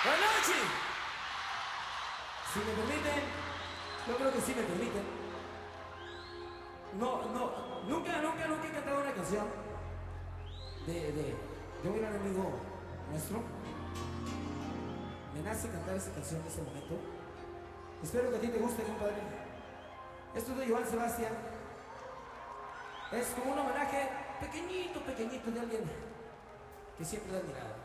Buenas noches. Si me permiten, yo creo que sí me permiten. Nunca he cantado una canción de un gran amigo nuestro. Me nace cantar esa canción en ese momento. Espero que a ti te guste, compadre. Esto es de Joan Sebastián. Es como un homenaje pequeñito de alguien que siempre he admirado.